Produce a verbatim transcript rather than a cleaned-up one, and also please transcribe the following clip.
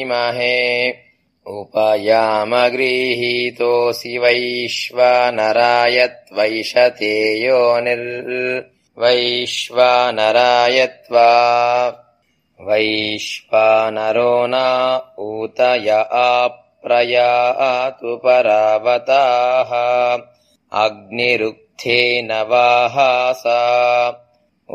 महे उपयामगृहीतोऽसि वैश्वानराय त्वैषते योनिर्वैश्वानराय त्वा वैश्वानरो न ऊतय आप्रयातु परावताः अग्निरुक्थेन वाहासा